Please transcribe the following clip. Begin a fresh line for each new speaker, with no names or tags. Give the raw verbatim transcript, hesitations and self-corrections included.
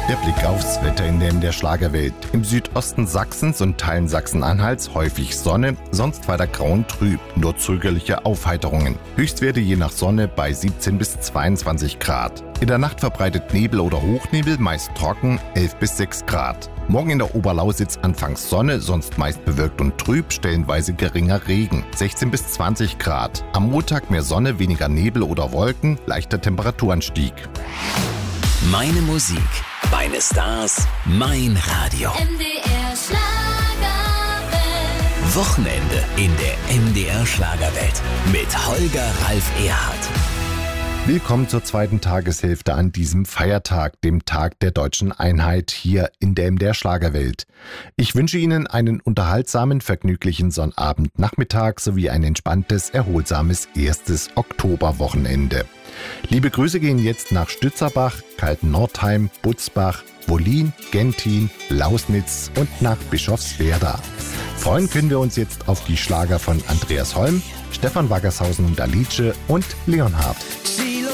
Der Blick aufs Wetter in der, in der Schlagerwelt. Im Südosten Sachsens und Teilen Sachsen-Anhalts häufig Sonne, sonst weiter grau und trüb, nur zögerliche Aufheiterungen. Höchstwerte je nach Sonne bei siebzehn bis zweiundzwanzig Grad. In der Nacht verbreitet Nebel oder Hochnebel, meist trocken, elf bis sechs Grad. Morgen in der Oberlausitz anfangs Sonne, sonst meist bewölkt und trüb, stellenweise geringer Regen, sechzehn bis zwanzig Grad. Am Montag mehr Sonne, weniger Nebel oder Wolken, leichter Temperaturanstieg.
Meine Musik, meine Stars, mein Radio.
M D R Schlagerwelt.
Wochenende in der M D R Schlagerwelt mit Holger Ralf Erhardt.
Willkommen zur zweiten Tageshälfte an diesem Feiertag, dem Tag der deutschen Einheit hier in der M D R Schlagerwelt. Ich wünsche Ihnen einen unterhaltsamen, vergnüglichen Sonnabendnachmittag sowie ein entspanntes, erholsames erstes Oktoberwochenende. Liebe Grüße gehen jetzt nach Stützerbach, Kalten-Nordheim, Butzbach, Wollin, Gentin, Lausnitz und nach Bischofswerda. Freuen können wir uns jetzt auf die Schlager von Andreas Holm, Stefan Waggershausen und Alice und Leonhard.